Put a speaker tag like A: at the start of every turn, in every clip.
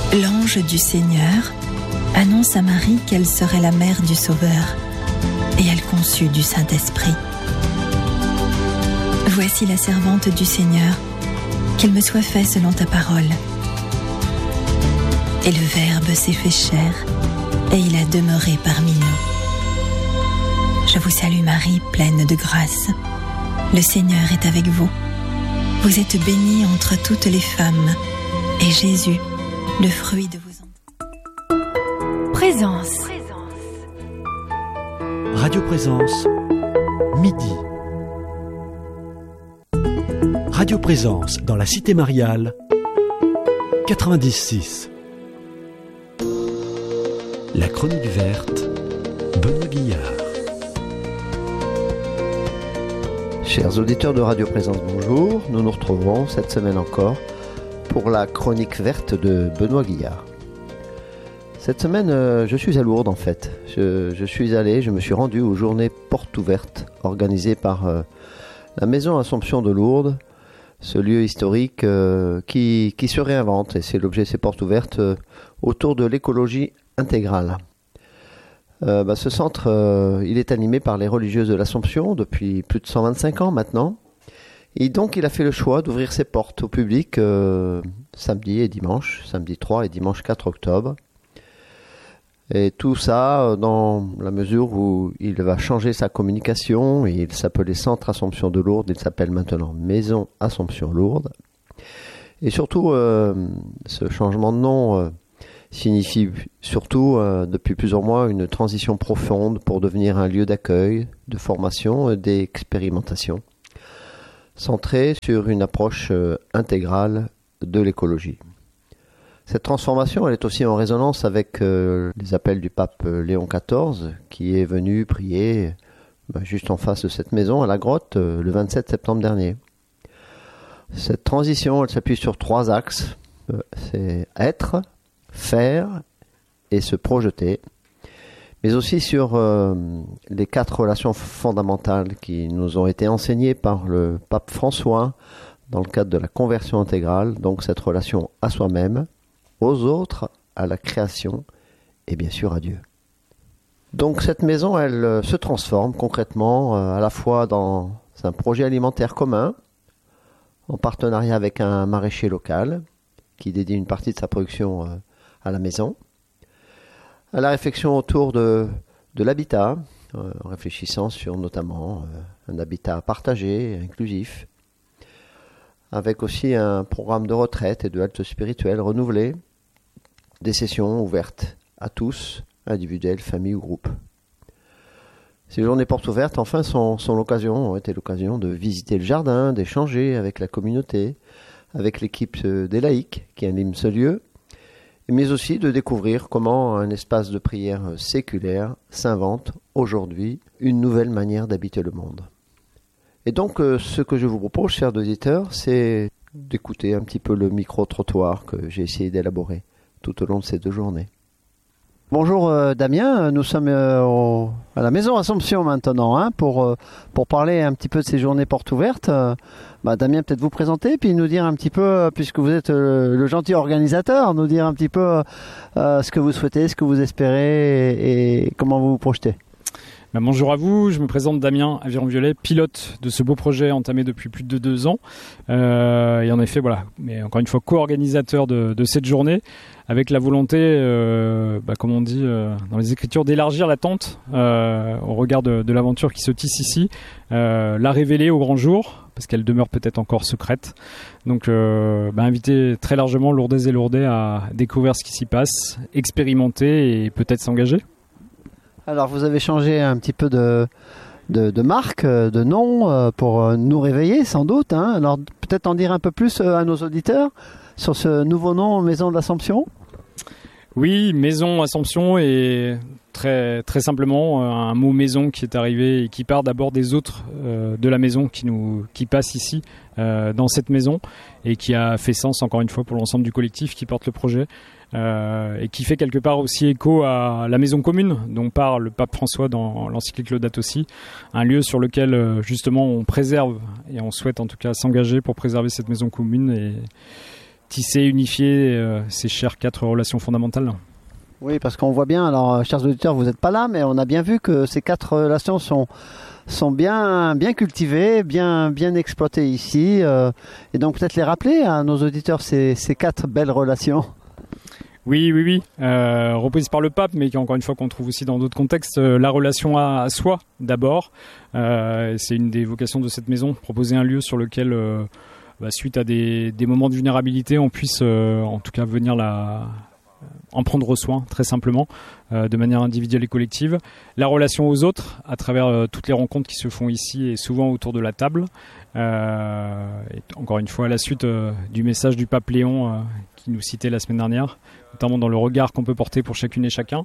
A: L'ange du Seigneur annonce à Marie qu'elle serait la mère du Sauveur, et elle conçut du Saint-Esprit. Voici la servante du Seigneur, qu'il me soit fait selon ta parole. Et le Verbe s'est fait chair, et il a demeuré parmi nous. Je vous salue Marie, pleine de grâce. Le Seigneur est avec vous. Vous êtes bénie entre toutes les femmes, et Jésus, le fruit de vos entrailles.
B: Présence.
C: Radio Présence, midi. Radio Présence dans la Cité Mariale, 90.6. La chronique verte, Benoît Guillard.
D: Chers auditeurs de Radio Présence, bonjour. Nous nous retrouvons cette semaine encore pour la chronique verte de Benoît Guillard. Cette semaine, je suis à Lourdes en fait. Je me suis rendu aux journées portes ouvertes organisées par la Maison Assomption de Lourdes, ce lieu historique qui se réinvente. Et c'est l'objet de ces portes ouvertes autour de l'écologie intégrale. Ce centre, il est animé par les religieuses de l'Assomption depuis plus de 125 ans maintenant. Et donc, il a fait le choix d'ouvrir ses portes au public samedi 3 et dimanche 4 octobre. Et tout ça dans la mesure où il va changer sa communication. Et il s'appelait Centre Assomption de Lourdes, il s'appelle maintenant Maison Assomption Lourdes. Et surtout, ce changement de nom signifie surtout depuis plusieurs mois une transition profonde pour devenir un lieu d'accueil, de formation et d'expérimentation, centré sur une approche intégrale de l'écologie. Cette transformation, elle est aussi en résonance avec les appels du pape Léon XIV, qui est venu prier juste en face de cette maison, à la grotte, le 27 septembre dernier. Cette transition, elle s'appuie sur 3 axes. C'est être, faire et se projeter, mais aussi sur les 4 relations fondamentales qui nous ont été enseignées par le pape François dans le cadre de la conversion intégrale, donc cette relation à soi-même, aux autres, à la création et bien sûr à Dieu. Donc cette maison, elle se transforme concrètement à la fois dans un projet alimentaire commun, en partenariat avec un maraîcher local qui dédie une partie de sa production à la maison, à la réflexion autour de l'habitat, en réfléchissant sur notamment un habitat partagé, inclusif, avec aussi un programme de retraite et de halte spirituelle renouvelé, des sessions ouvertes à tous, individuels, familles ou groupes. Ces journées portes ouvertes, enfin, ont été l'occasion de visiter le jardin, d'échanger avec la communauté, avec l'équipe des laïcs qui anime ce lieu, mais aussi de découvrir comment un espace de prière séculaire s'invente aujourd'hui une nouvelle manière d'habiter le monde. Et donc, ce que je vous propose, chers auditeurs, c'est d'écouter un petit peu le micro-trottoir que j'ai essayé d'élaborer tout au long de ces 2 journées. Bonjour Damien, nous sommes à la Maison Assomption maintenant pour parler un petit peu de ces journées portes ouvertes. Damien, peut-être vous présenter puis nous dire un petit peu, puisque vous êtes le gentil organisateur, nous dire un petit peu ce que vous souhaitez, ce que vous espérez et comment vous vous projetez.
E: Bonjour à vous, je me présente Damien Aviron-Violet, pilote de ce beau projet entamé depuis plus de 2 ans. Et en effet, voilà, mais encore une fois, co-organisateur de cette journée, avec la volonté, comme on dit dans les Écritures, d'élargir la tente au regard de l'aventure qui se tisse ici, la révéler au grand jour, parce qu'elle demeure peut-être encore secrète. Donc, inviter très largement Lourdaises et Lourdais à découvrir ce qui s'y passe, expérimenter et peut-être s'engager.
D: Alors, vous avez changé un petit peu de marque, de nom, pour nous réveiller, sans doute. Alors, peut-être en dire un peu plus à nos auditeurs sur ce nouveau nom, Maison de l'Assomption.
E: Oui, Maison Assomption est très, très simplement un mot maison qui est arrivé et qui part d'abord des autres de la maison qui passent ici dans cette maison et qui a fait sens, encore une fois, pour l'ensemble du collectif qui porte le projet. Et qui fait quelque part aussi écho à la maison commune dont parle le pape François dans l'encyclique Laudato Si, un lieu sur lequel justement on préserve et on souhaite en tout cas s'engager pour préserver cette maison commune tisser, unifier ces chères 4 relations fondamentales.
D: Oui, parce qu'on voit bien, alors chers auditeurs, vous n'êtes pas là, mais on a bien vu que ces 4 relations sont bien cultivées, bien exploitées ici. Et donc peut-être les rappeler à nos auditeurs ces 4 belles relations.
E: Oui. Reprise par le pape, mais qui encore une fois qu'on trouve aussi dans d'autres contextes, la relation à soi d'abord. C'est une des vocations de cette maison, proposer un lieu sur lequel, suite à des moments de vulnérabilité, on puisse en tout cas venir en prendre soin très simplement, de manière individuelle et collective. La relation aux autres à travers toutes les rencontres qui se font ici et souvent autour de la table. Et encore une fois à la suite du message du pape Léon qui nous citait la semaine dernière, notamment dans le regard qu'on peut porter pour chacune et chacun.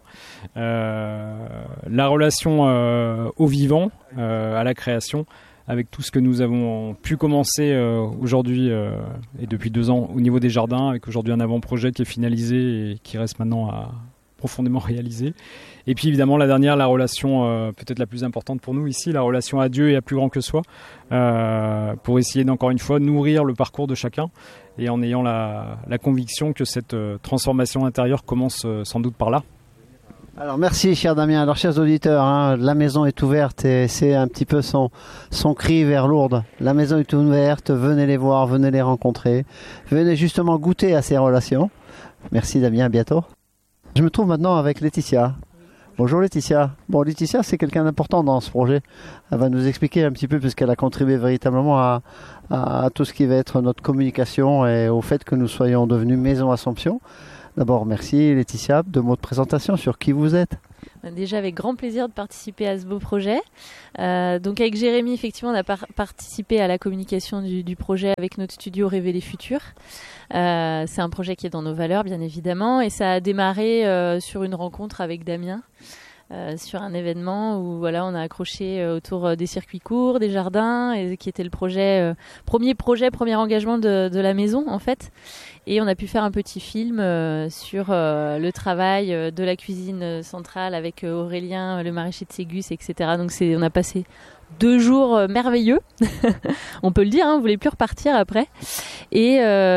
E: La relation au vivant, à la création, avec tout ce que nous avons pu commencer aujourd'hui et depuis 2 ans au niveau des jardins, avec aujourd'hui un avant-projet qui est finalisé et qui reste maintenant à profondément réaliser. Et puis évidemment la dernière, la relation peut-être la plus importante pour nous ici, la relation à Dieu et à plus grand que soi, pour essayer d'encore une fois nourrir le parcours de chacun et en ayant la conviction que cette transformation intérieure commence sans doute par là.
D: Alors merci cher Damien. Alors chers auditeurs, la maison est ouverte et c'est un petit peu son cri vers Lourdes. La maison est ouverte, venez les voir, venez les rencontrer, venez justement goûter à ces relations. Merci Damien, à bientôt. Je me trouve maintenant avec Laetitia. Bonjour Laetitia. Bon, Laetitia, c'est quelqu'un d'important dans ce projet. Elle va nous expliquer un petit peu puisqu'elle a contribué véritablement à tout ce qui va être notre communication et au fait que nous soyons devenus Maison Assomption. D'abord, merci Laetitia. 2 mots de présentation sur qui vous êtes.
B: Déjà, avec grand plaisir de participer à ce beau projet. Donc avec Jérémy, effectivement, on a participé à la communication du projet avec notre studio Révéler Futur. C'est un projet qui est dans nos valeurs, bien évidemment, et ça a démarré sur une rencontre avec Damien, sur un événement où voilà, on a accroché autour des circuits courts, des jardins, et qui était le premier engagement de la maison en fait. Et on a pu faire un petit film sur le travail de la cuisine centrale avec Aurélien, le maraîcher de Ségus, etc. Donc on a passé 2 jours merveilleux, on peut le dire, on voulait plus repartir après. Et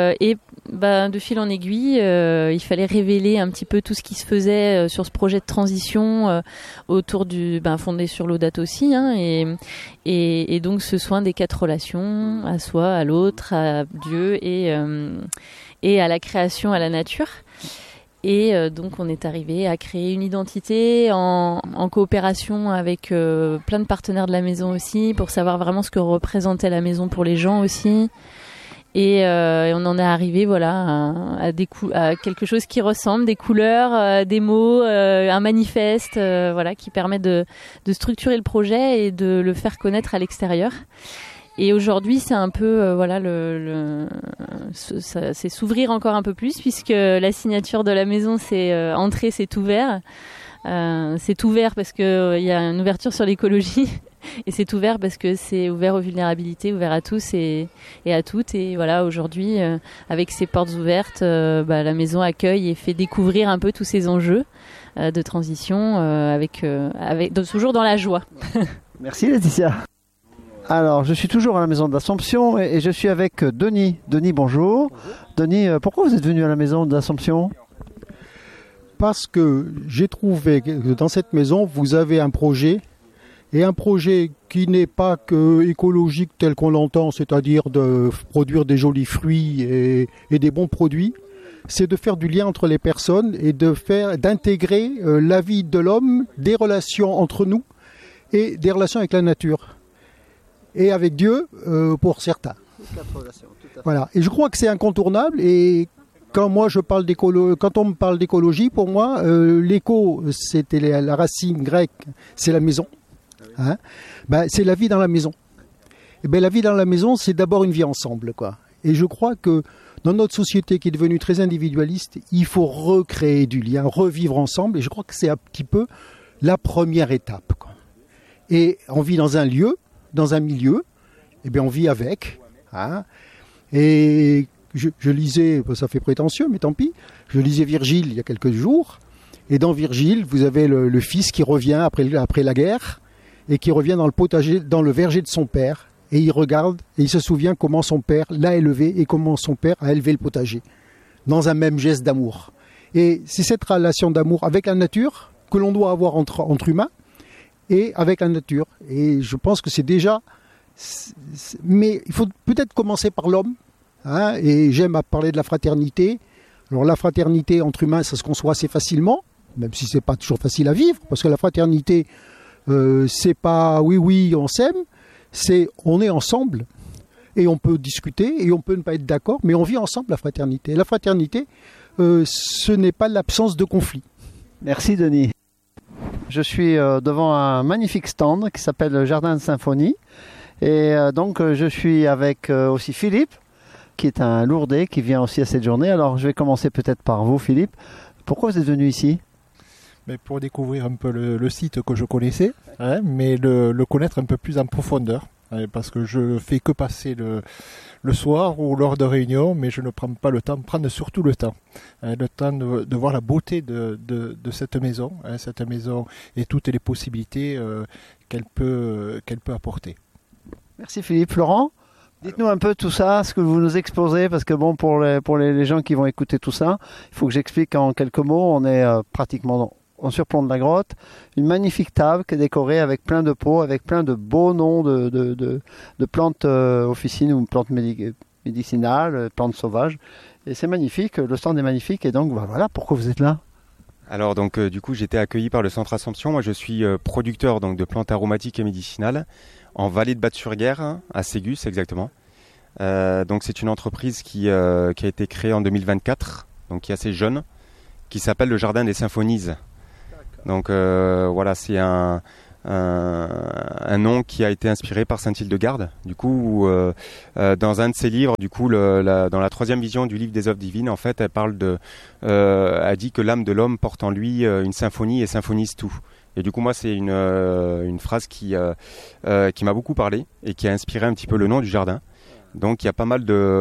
B: de fil en aiguille, il fallait révéler un petit peu tout ce qui se faisait sur ce projet de transition autour fondé sur l'Audate aussi, et donc ce soin des 4 relations, à soi, à l'autre, à Dieu et à la création, à la nature. Et donc on est arrivé à créer une identité en coopération avec plein de partenaires de la maison aussi, pour savoir vraiment ce que représentait la maison pour les gens aussi. Et on en est arrivé à quelque chose qui ressemble, des couleurs, des mots, un manifeste qui permet de structurer le projet et de le faire connaître à l'extérieur. Et aujourd'hui, c'est un peu c'est s'ouvrir encore un peu plus, puisque la signature de la maison, c'est entrer, c'est ouvert. C'est ouvert parce que il y a une ouverture sur l'écologie, et c'est ouvert parce que c'est ouvert aux vulnérabilités, ouvert à tous et à toutes. Et voilà, aujourd'hui, avec ces portes ouvertes, la maison accueille et fait découvrir un peu tous ces enjeux de transition, toujours dans la joie.
D: Merci Laetitia. Alors, je suis toujours à la maison de l'Assomption et je suis avec Denis. Denis, bonjour. Denis, pourquoi vous êtes venu à la maison de l'Assomption ?
F: Parce que j'ai trouvé que dans cette maison, vous avez un projet, et un projet qui n'est pas que écologique tel qu'on l'entend, c'est-à-dire de produire des jolis fruits et des bons produits. C'est de faire du lien entre les personnes et d'intégrer la vie de l'homme, des relations entre nous et des relations avec la nature. Et avec Dieu, pour certains. Voilà. Et je crois que c'est incontournable. Et quand on me parle d'écologie, pour moi, l'éco, c'était la racine grecque, c'est la maison. C'est la vie dans la maison. Et la vie dans la maison, c'est d'abord une vie ensemble, quoi. Et je crois que dans notre société qui est devenue très individualiste, il faut recréer du lien, revivre ensemble. Et je crois que c'est un petit peu la première étape, quoi. Et on vit dans un lieu, dans un milieu, on vit avec. Et je lisais, ça fait prétentieux, mais tant pis, je lisais Virgile il y a quelques jours, et dans Virgile, vous avez le fils qui revient après la guerre, et qui revient dans le potager, dans le verger de son père, et il regarde et il se souvient comment son père l'a élevé et comment son père a élevé le potager, dans un même geste d'amour. Et c'est cette relation d'amour avec la nature que l'on doit avoir entre humains et avec la nature. Et je pense que c'est déjà... Mais il faut peut-être commencer par l'homme, hein, et j'aime à parler de la fraternité. Alors la fraternité entre humains, ça se conçoit assez facilement, même si c'est pas toujours facile à vivre, parce que la fraternité, c'est pas oui, on s'aime, c'est on est ensemble, et on peut discuter, et on peut ne pas être d'accord, mais on vit ensemble la fraternité. Et la fraternité, ce n'est pas l'absence de conflit.
D: Merci Denis. Je suis devant un magnifique stand qui s'appelle le Jardin de Symphonie. Et donc je suis avec aussi Philippe, qui est un Lourdais, qui vient aussi à cette journée. Alors je vais commencer peut-être par vous Philippe. Pourquoi vous êtes venu ici ?
G: Mais pour découvrir un peu le site que je connaissais, hein, mais le connaître un peu plus en profondeur. Hein, parce que je fais que passer le soir ou lors de réunions, mais je ne prends pas le temps, prendre surtout le temps. Hein, le temps de voir la beauté de cette maison, hein, et toutes les possibilités qu'elle peut apporter.
D: Merci Philippe. Florent, dites-nous un peu tout ça, ce que vous nous exposez, parce que bon, pour les gens qui vont écouter tout ça, il faut que j'explique en quelques mots. On est pratiquement en surplomb de la grotte, une magnifique table qui est décorée avec plein de pots, avec plein de beaux noms de plantes officines ou plantes médicinales, plantes sauvages. Et c'est magnifique, le stand est magnifique, et donc voilà pourquoi vous êtes là.
H: Alors donc du coup j'ai été accueilli par le Centre Assomption. Moi je suis producteur donc de plantes aromatiques et médicinales en vallée de Batte-sur-Guerre, à Ségus exactement. Donc c'est une entreprise qui a été créée en 2024, donc qui est assez jeune, qui s'appelle le Jardin des Symphonies. Donc voilà, c'est un nom qui a été inspiré par Sainte-Hildegarde. Du coup, dans un de ses livres, du coup, dans la troisième vision du livre des œuvres divines, en fait, elle dit que l'âme de l'homme porte en lui une symphonie et symphonise tout. Et du coup, moi, c'est une phrase qui m'a beaucoup parlé et qui a inspiré un petit peu le nom du jardin. Donc, il y a pas mal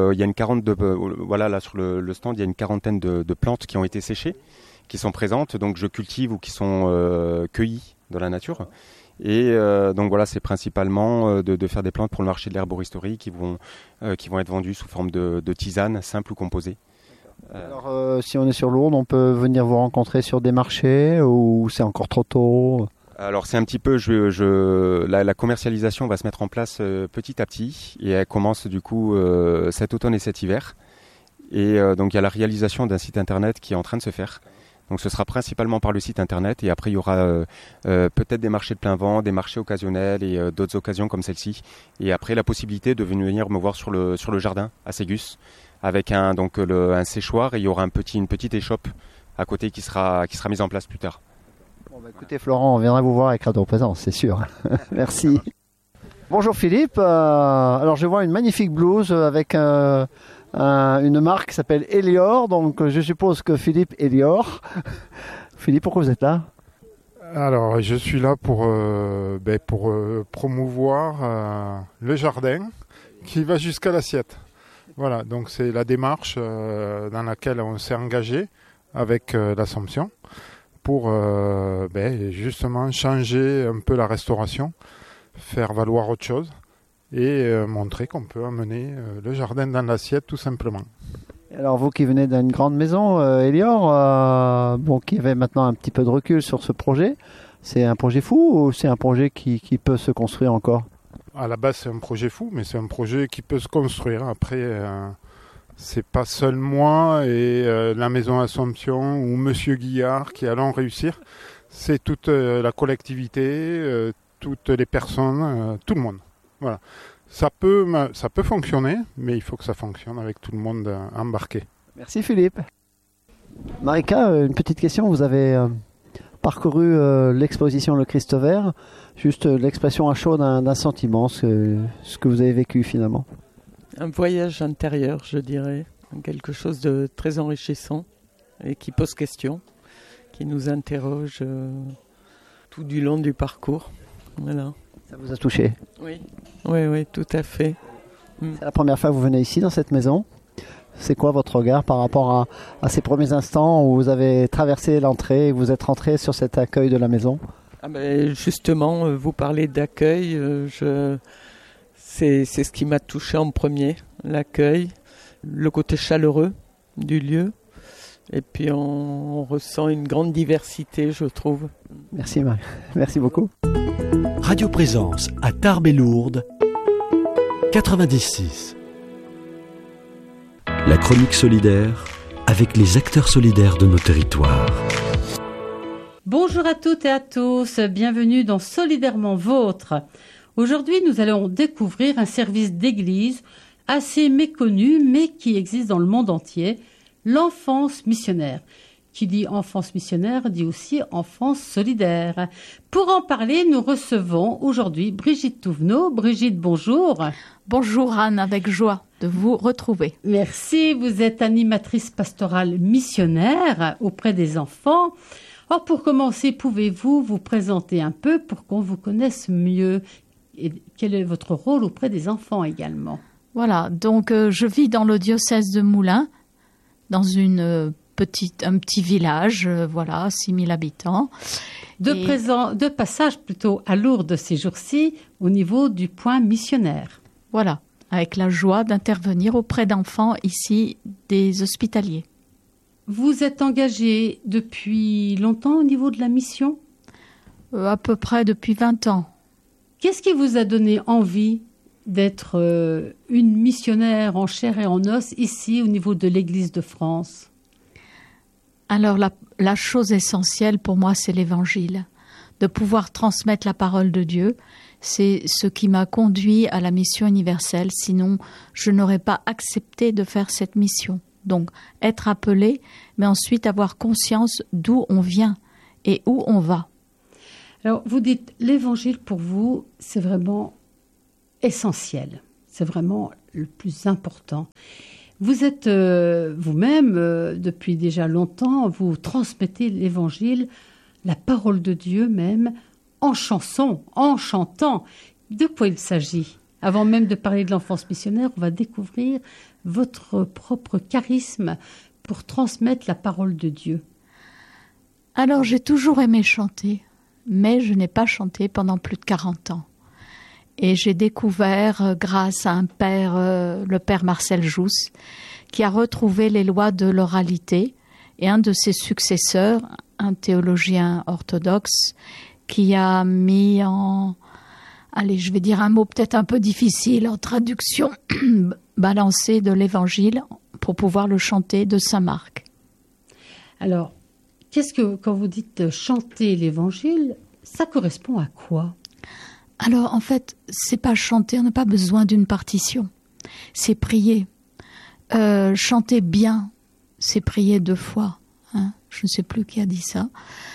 H: voilà, là sur le stand, il y a une quarantaine de plantes qui ont été séchées, qui sont présentes, donc je cultive ou qui sont cueillies dans la nature. Et donc voilà, c'est principalement de faire des plantes pour le marché de l'herboristerie qui vont être vendues sous forme de tisane, simple ou composée.
D: Alors si on est sur Lourdes, on peut venir vous rencontrer sur des marchés ou c'est encore trop tôt ?
H: Alors c'est un petit peu, la commercialisation va se mettre en place petit à petit et elle commence du coup cet automne et cet hiver. Et donc il y a la réalisation d'un site internet qui est en train de se faire. Donc ce sera principalement par le site internet et après il y aura peut-être des marchés de plein vent, des marchés occasionnels et d'autres occasions comme celle-ci. Et après la possibilité de venir me voir sur le jardin à Ségus avec un séchoir et il y aura une petite échoppe à côté qui sera mise en place plus tard.
D: Bon, écoutez Florent, on viendra vous voir avec Radio Présence, c'est sûr. Merci. Bonjour Philippe, alors je vois une magnifique blouse avec une marque qui s'appelle Elior, donc je suppose que Philippe Elior. Philippe, pourquoi vous êtes là ?
I: Alors, je suis là pour promouvoir le jardin qui va jusqu'à l'assiette. Voilà, donc c'est la démarche dans laquelle on s'est engagé avec l'Assomption pour justement changer un peu la restauration, faire valoir autre chose. Et montrer qu'on peut amener le jardin dans l'assiette tout simplement.
D: Alors vous qui venez d'une grande maison, Elior, qui avait maintenant un petit peu de recul sur ce projet, c'est un projet fou ou c'est un projet qui peut se construire encore ?
I: À la base c'est un projet fou, mais c'est un projet qui peut se construire. Après, c'est pas seul moi et la maison Assomption ou Monsieur Guillard qui allons réussir. C'est toute la collectivité, toutes les personnes, tout le monde. Voilà. Ça peut fonctionner, mais il faut que ça fonctionne avec tout le monde embarqué.
D: Merci Philippe. Marika, une petite question. Vous avez parcouru l'exposition Le Christ Vert. Juste l'expression à chaud d'un sentiment, ce que vous avez vécu finalement.
J: Un voyage intérieur, je dirais. Quelque chose de très enrichissant et qui pose question, qui nous interroge tout du long du parcours. Voilà.
D: Ça vous a touché ?
J: Oui, tout à fait.
D: C'est la première fois que vous venez ici dans cette maison. C'est quoi votre regard par rapport à ces premiers instants où vous avez traversé l'entrée et vous êtes rentré sur cet accueil de la maison ?
J: Justement, vous parlez d'accueil. C'est ce qui m'a touché en premier, l'accueil, le côté chaleureux du lieu. Et puis on ressent une grande diversité, je trouve.
D: Merci Marie, merci beaucoup.
C: Radio Présence à Tarbes et Lourdes, 96. La chronique solidaire avec les acteurs solidaires de nos territoires.
K: Bonjour à toutes et à tous, bienvenue dans Solidairement Vôtre. Aujourd'hui, nous allons découvrir un service d'église assez méconnu, mais qui existe dans le monde entier, l'enfance missionnaire. Qui dit enfance missionnaire dit aussi enfance solidaire. Pour en parler, nous recevons aujourd'hui Brigitte Touvenot. Brigitte, bonjour.
L: Bonjour Anne, avec joie de vous retrouver.
K: Merci, vous êtes animatrice pastorale missionnaire auprès des enfants. Or, pour commencer, pouvez-vous vous présenter un peu pour qu'on vous connaisse mieux? Et quel est votre rôle auprès des enfants également?
L: Voilà, donc je vis dans le diocèse de Moulins, dans un petit village, 6000 habitants.
K: De passage plutôt à Lourdes ces jours-ci, au niveau du point missionnaire.
L: Voilà, avec la joie d'intervenir auprès d'enfants ici, des hospitaliers.
K: Vous êtes engagé depuis longtemps au niveau de la mission?
L: À peu près depuis 20 ans.
K: Qu'est-ce qui vous a donné envie d'être une missionnaire en chair et en os ici au niveau de l'Église de France?
L: Alors la chose essentielle pour moi, c'est l'Évangile. De pouvoir transmettre la parole de Dieu, c'est ce qui m'a conduit à la mission universelle. Sinon, je n'aurais pas accepté de faire cette mission. Donc, être appelé, mais ensuite avoir conscience d'où on vient et où on va.
K: Alors, vous dites, l'Évangile pour vous, c'est vraiment essentiel. C'est vraiment le plus important. Vous êtes vous-même, depuis déjà longtemps, vous transmettez l'Évangile, la parole de Dieu même, en chanson, en chantant. De quoi il s'agit? Avant même de parler de l'enfance missionnaire, on va découvrir votre propre charisme pour transmettre la parole de Dieu.
L: Alors, j'ai toujours aimé chanter, mais je n'ai pas chanté pendant plus de 40 ans. Et j'ai découvert, grâce à un père, le père Marcel Jousse, qui a retrouvé les lois de l'oralité, et un de ses successeurs, un théologien orthodoxe, qui a mis en... Allez, je vais dire un mot peut-être un peu difficile, en traduction balancée de l'Évangile, pour pouvoir le chanter de Saint Marc.
K: Alors, quand vous dites chanter l'Évangile, ça correspond à quoi?
L: Alors, en fait, c'est pas chanter, on n'a pas besoin d'une partition. C'est prier. Chanter bien, c'est prier 2 fois. Hein, je ne sais plus qui a dit ça.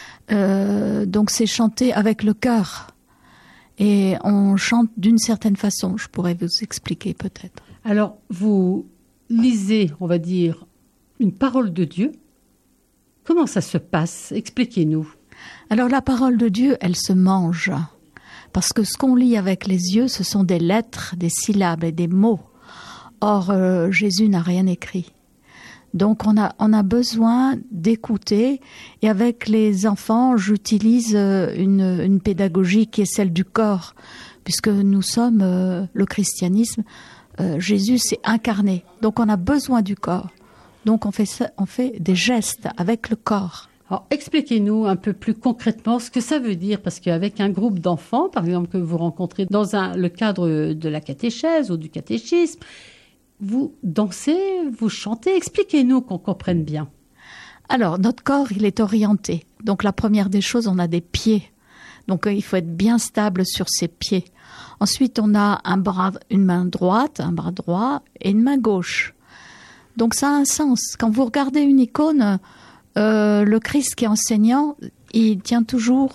L: Donc, c'est chanter avec le cœur. Et on chante d'une certaine façon. Je pourrais vous expliquer peut-être.
K: Alors, vous lisez, on va dire, une parole de Dieu. Comment ça se passe? Expliquez-nous.
L: Alors, la parole de Dieu, elle se mange. Parce que ce qu'on lit avec les yeux, ce sont des lettres, des syllabes et des mots. Or, Jésus n'a rien écrit. Donc, on a besoin d'écouter. Et avec les enfants, j'utilise une pédagogie qui est celle du corps. Puisque nous sommes le christianisme, Jésus s'est incarné. Donc, on a besoin du corps. Donc, on fait des gestes avec le corps.
K: Alors, expliquez-nous un peu plus concrètement ce que ça veut dire, parce qu'avec un groupe d'enfants, par exemple, que vous rencontrez dans le cadre de la catéchèse ou du catéchisme, vous dansez, vous chantez, expliquez-nous qu'on comprenne bien.
L: Alors, notre corps, il est orienté. Donc, la première des choses, on a des pieds. Donc, il faut être bien stable sur ses pieds. Ensuite, on a une main droite, un bras droit et une main gauche. Donc, ça a un sens. Quand vous regardez une icône... le Christ qui est enseignant, il tient toujours,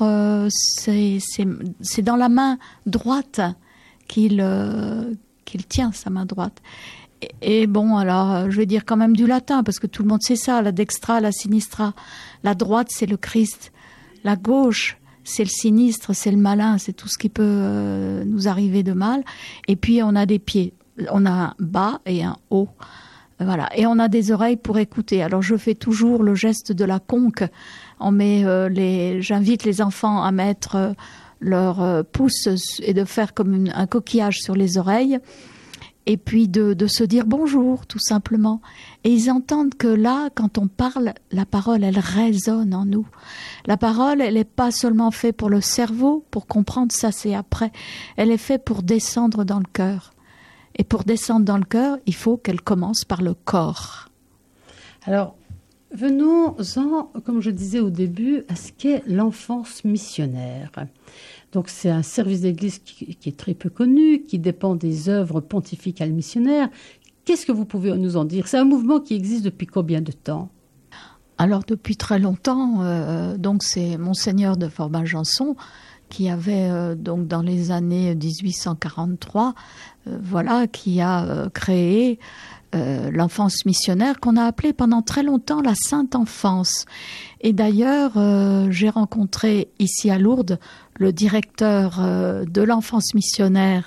L: c'est dans la main droite qu'il tient sa main droite. Et bon, alors, je vais dire quand même du latin, parce que tout le monde sait ça, la dextra, la sinistra. La droite, c'est le Christ. La gauche, c'est le sinistre, c'est le malin, c'est tout ce qui peut nous arriver de mal. Et puis, on a des pieds. On a un bas et un haut. Voilà. Et on a des oreilles pour écouter. Alors, je fais toujours le geste de la conque. J'invite les enfants à mettre leur pouce et de faire comme un coquillage sur les oreilles. Et puis de se dire bonjour, tout simplement. Et ils entendent que là, quand on parle, la parole, elle résonne en nous. La parole, elle n'est pas seulement faite pour le cerveau, pour comprendre ça, c'est après. Elle est faite pour descendre dans le cœur. Et pour descendre dans le cœur, il faut qu'elle commence par le corps.
K: Alors, venons-en, comme je disais au début, à ce qu'est l'enfance missionnaire. Donc c'est un service d'église qui est très peu connu, qui dépend des œuvres pontificales missionnaires. Qu'est-ce que vous pouvez nous en dire? C'est un mouvement qui existe depuis combien de temps?
L: Alors depuis très longtemps, donc c'est Monseigneur de Forbin-Janson qui avait donc dans les années 1843, qui a créé l'enfance missionnaire qu'on a appelée pendant très longtemps la Sainte Enfance. Et d'ailleurs, j'ai rencontré ici à Lourdes le directeur de l'enfance missionnaire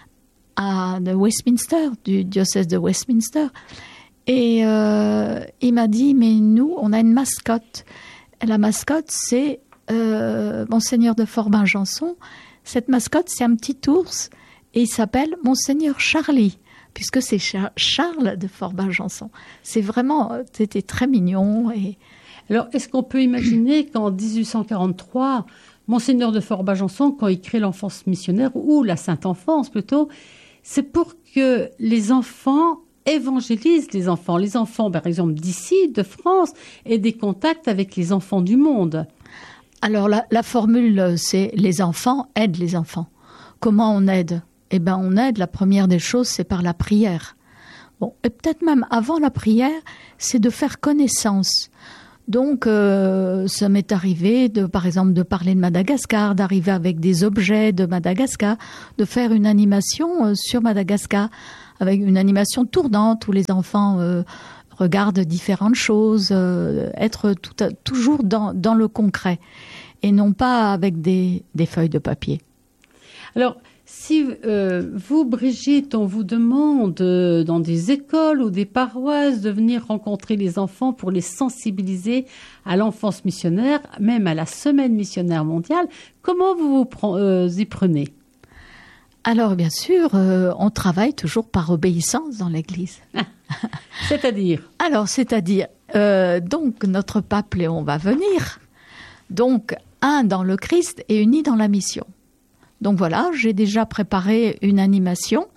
L: de Westminster, du diocèse de Westminster. Et il m'a dit, mais nous, on a une mascotte. La mascotte, c'est Monseigneur de Forbin-Janson. Cette mascotte, c'est un petit ours et il s'appelle Monseigneur Charlie, puisque c'est Charles de Forbin-Janson. C'était très mignon.
K: Alors, est-ce qu'on peut imaginer qu'en 1843, Monseigneur de Forbin-Janson, quand il crée l'enfance missionnaire, ou la Sainte Enfance plutôt, c'est pour que les enfants évangélisent les enfants, par exemple, d'ici, de France, aient des contacts avec les enfants du monde.
L: Alors, la formule, c'est les enfants aident les enfants. Comment on aide? Eh bien, on aide, la première des choses, c'est par la prière. Bon, et peut-être même avant la prière, c'est de faire connaissance. Donc, ça m'est arrivé, par exemple, de parler de Madagascar, d'arriver avec des objets de Madagascar, de faire une animation sur Madagascar, avec une animation tournante où les enfants regardent différentes choses, être toujours dans le concret, et non pas avec des feuilles de papier.
K: Alors, si vous, Brigitte, on vous demande dans des écoles ou des paroisses de venir rencontrer les enfants pour les sensibiliser à l'enfance missionnaire, même à la semaine missionnaire mondiale, comment vous y prenez?
L: Alors, bien sûr, on travaille toujours par obéissance dans l'Église.
K: C'est-à-dire? Alors,
L: donc, notre pape Léon va venir. Donc, un dans le Christ et uni dans la mission. Donc voilà, j'ai déjà préparé une animation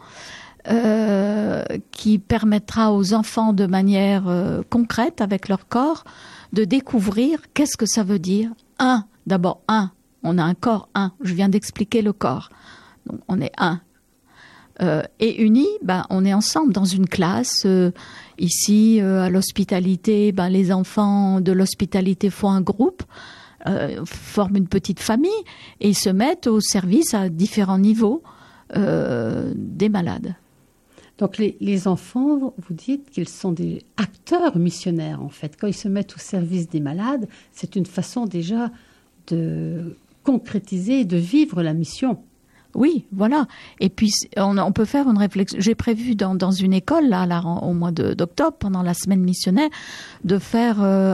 L: qui permettra aux enfants de manière concrète, avec leur corps, de découvrir qu'est-ce que ça veut dire. D'abord, on a un corps, je viens d'expliquer le corps. Donc on est un. Et unis, on est ensemble dans une classe. Ici, à l'hospitalité, les enfants de l'hospitalité font un groupe, forment une petite famille et se mettent au service à différents niveaux des malades.
K: Donc les enfants, vous dites qu'ils sont des acteurs missionnaires en fait. Quand ils se mettent au service des malades, c'est une façon déjà de concrétiser et de vivre la mission.
L: Oui, voilà. Et puis, on peut faire une réflexion. J'ai prévu dans une école, là, au mois d'octobre, pendant la semaine missionnaire, de faire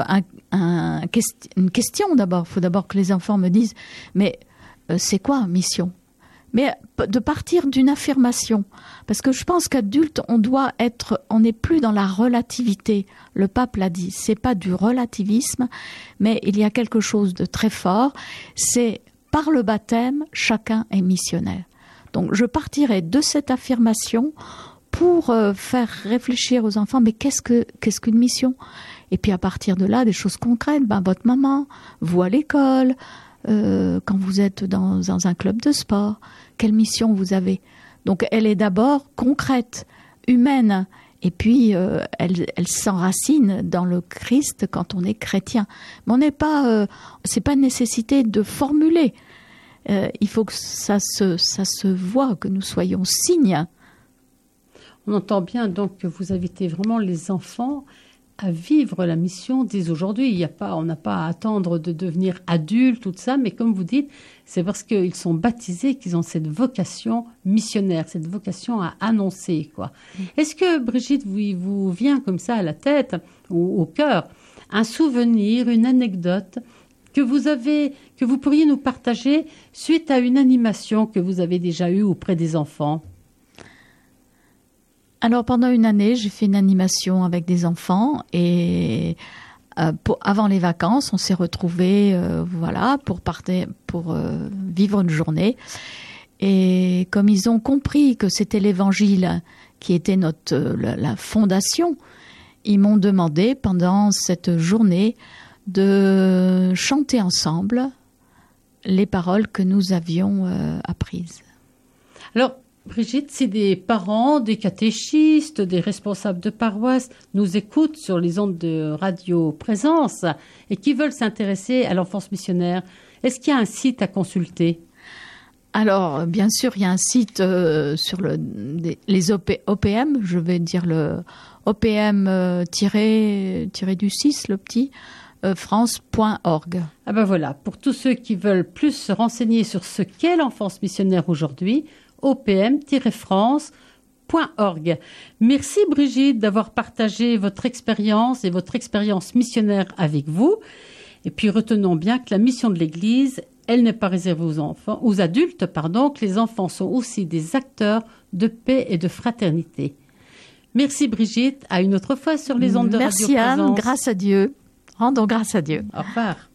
L: une question d'abord. Il faut d'abord que les enfants me disent, mais c'est quoi mission? Mais de partir d'une affirmation. Parce que je pense qu'adulte, on n'est plus dans la relativité. Le pape l'a dit, c'est pas du relativisme, mais il y a quelque chose de très fort. C'est par le baptême, chacun est missionnaire. Donc, je partirai de cette affirmation pour faire réfléchir aux enfants, mais qu'est-ce qu'une mission? Et puis, à partir de là, des choses concrètes. Votre maman, vous à l'école, quand vous êtes dans un club de sport, quelle mission vous avez? Donc, elle est d'abord concrète, humaine. Et puis, elle s'enracine dans le Christ quand on est chrétien. Mais on n'est pas, c'est pas une nécessité de formuler. Il faut que ça se voit, que nous soyons signes.
K: On entend bien donc que vous invitez vraiment les enfants à vivre la mission dès aujourd'hui. On n'a pas à attendre de devenir adulte, tout ça, mais comme vous dites, c'est parce qu'ils sont baptisés qu'ils ont cette vocation missionnaire, cette vocation à annoncer, quoi. Est-ce que, Brigitte, vous vient comme ça à la tête ou au cœur un souvenir, une anecdote que vous pourriez nous partager suite à une animation que vous avez déjà eue auprès des enfants?
L: Alors pendant une année, j'ai fait une animation avec des enfants et avant les vacances, on s'est retrouvés pour vivre une journée. Et comme ils ont compris que c'était l'Évangile qui était la fondation, ils m'ont demandé pendant cette journée de chanter ensemble les paroles que nous avions apprises.
K: Alors, Brigitte, si des parents, des catéchistes, des responsables de paroisse nous écoutent sur les ondes de Radio Présence et qui veulent s'intéresser à l'enfance missionnaire, est-ce qu'il y a un site à consulter?
L: Alors, bien sûr, il y a un site sur les OPM, je vais dire le OPM du 6, le petit, france.org.
K: Ah ben voilà, pour tous ceux qui veulent plus se renseigner sur ce qu'est l'enfance missionnaire aujourd'hui, opm-france.org. Merci Brigitte d'avoir partagé votre expérience et votre expérience missionnaire avec vous. Et puis retenons bien que la mission de l'Église, elle n'est pas réservée aux adultes, que les enfants sont aussi des acteurs de paix et de fraternité. Merci Brigitte, à une autre fois sur les ondes de Radio Présence.
L: Merci Anne, grâce à Dieu. Rendons grâce à Dieu.
K: Au revoir.